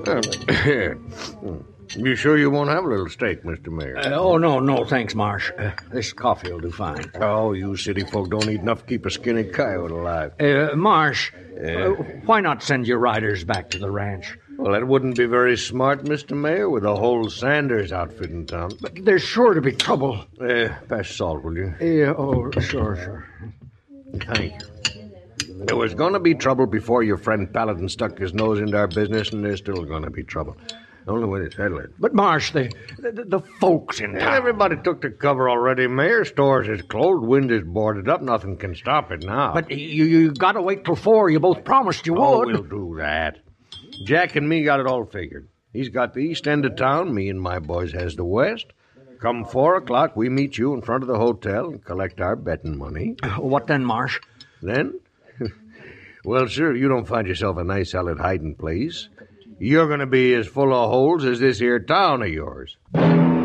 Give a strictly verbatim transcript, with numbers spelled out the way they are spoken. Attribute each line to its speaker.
Speaker 1: You sure you won't have a little steak, Mister Mayor?
Speaker 2: Uh, oh, no, no, thanks, Marsh. Uh, this coffee will do fine.
Speaker 1: Oh, you city folk don't eat enough to keep a skinny coyote alive.
Speaker 2: Uh, Marsh,
Speaker 1: Yeah?
Speaker 2: uh, why not send your riders back to the ranch?
Speaker 1: Well, that wouldn't be very smart, Mister Mayor, with a whole Sanders outfit in town.
Speaker 2: But there's sure to be trouble.
Speaker 1: Uh, pass salt, will you?
Speaker 2: Yeah, oh, sure, sure.
Speaker 1: Thank you. There was going to be trouble before your friend Paladin stuck his nose into our business, and there's still going to be trouble. Only when it's headed.
Speaker 2: But, Marsh, the, the, the folks in town...
Speaker 1: Everybody took to cover already, Mayor. Stores is closed, wind is boarded up. Nothing can stop it now.
Speaker 2: But you, you got to wait till four. You both promised you
Speaker 1: Oh,
Speaker 2: would.
Speaker 1: we'll do that. Jack and me got it all figured. He's got the east end of town. Me and my boys has the west. Come four o'clock, we meet you in front of the hotel and collect our betting money.
Speaker 2: What then, Marsh?
Speaker 1: Then? Well, sir, if you don't find yourself a nice solid hiding place, you're going to be as full of holes as this here town of yours.